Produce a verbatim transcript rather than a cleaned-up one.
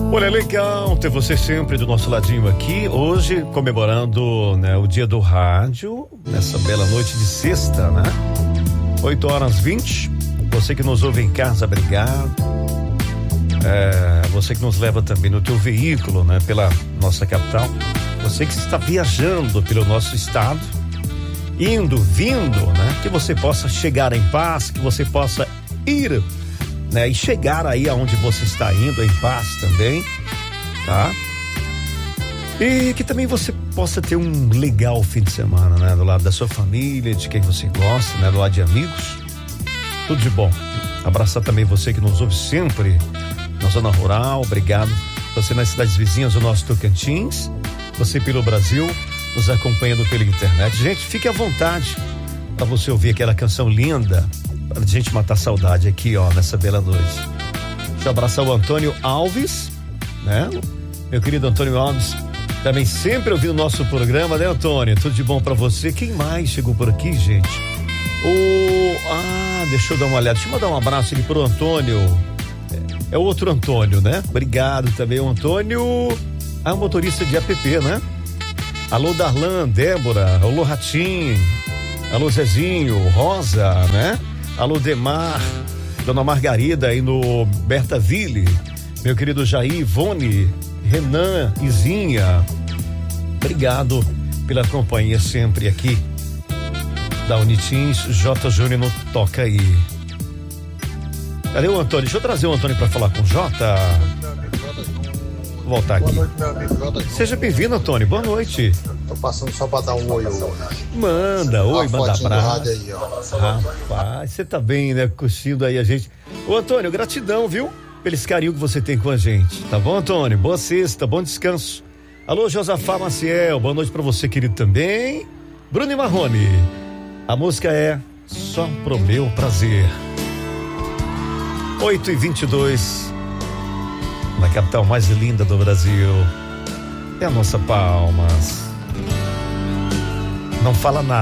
Olha, é legal ter você sempre do nosso ladinho aqui, hoje comemorando, né, o dia do rádio, nessa bela noite de sexta, né? oito horas vinte, você que nos ouve em casa, obrigado. É, você que nos leva também no teu veículo, né, pela nossa capital, você que está viajando pelo nosso estado, indo, vindo, né, que você possa chegar em paz, que você possa ir, né, e chegar aí aonde você está indo em paz também, tá? E que também você possa ter um legal fim de semana, né, do lado da sua família, de quem você gosta, né, do lado de amigos, tudo de bom. Abraçar também você que nos ouve sempre na zona rural, obrigado. Você nas cidades vizinhas do nosso Tocantins, você pelo Brasil, nos acompanhando pela internet. Gente, fique à vontade para você ouvir aquela canção linda, pra gente matar saudade aqui, ó, nessa bela noite. Deixa eu abraçar o Antônio Alves, né? Meu querido Antônio Alves, também sempre ouvindo o nosso programa, né, Antônio? Tudo de bom pra você. Quem mais chegou por aqui, gente? O... Ah, deixa eu dar uma olhada. Deixa eu mandar um abraço aqui pro Antônio. É, é o outro Antônio, né? Obrigado também, o Antônio. Ah, motorista de app, né? Alô, Darlan, Débora, alô, Ratinho, alô, Zezinho, Rosa, né? Alô, Demar, Dona Margarida aí no Bertaville, meu querido Jair, Ivone, Renan, Izinha, obrigado pela companhia sempre aqui da Unitins. J. Júnior no Toca Aí. Cadê o Antônio? Deixa eu trazer o Antônio para falar com o Jota. Vou voltar aqui. Boa noite, meu amigo Jota. Seja bem-vindo, Antônio, boa noite. Tô passando só pra dar um oi, oi. Manda, oi, manda abraço. Aí, ó. Rapaz, você tá bem, né? Curtindo aí a gente. Ô, Antônio, gratidão, viu? Pelo esse carinho que você tem com a gente. Tá bom, Antônio? Boa sexta, bom descanso. Alô, Josafá Maciel, boa noite pra você, querido, também. Bruno e Marrone, a música é Só Pro Meu Prazer. oito e vinte e dois, na capital mais linda do Brasil. É a nossa Palmas. Não fala nada.